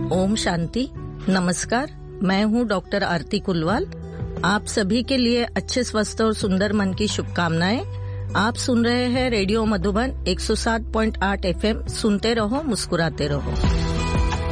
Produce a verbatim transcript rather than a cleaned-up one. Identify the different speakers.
Speaker 1: ओम शांति। नमस्कार, मैं हूँ डॉक्टर आरती कुलवाल। आप सभी के लिए अच्छे स्वस्थ और सुंदर मन की शुभकामनाएं। आप सुन रहे हैं रेडियो मधुबन एक सौ सात पॉइंट आठ एफएम। सुनते रहो, मुस्कुराते रहो।